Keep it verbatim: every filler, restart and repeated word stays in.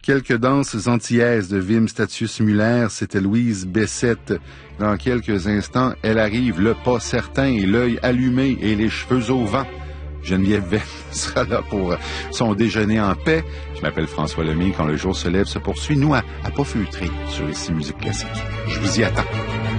Quelques danses antillaises de Wim Statius Muller, c'était Louise Bessette. Dans quelques instants, elle arrive, le pas certain et l'œil allumé et les cheveux au vent. Geneviève Venn sera là pour son déjeuner en paix. Je m'appelle François Lemay. Quand le jour se lève se poursuit, nous, à, à pas feutrer sur les six musiques classiques. Je vous y attends.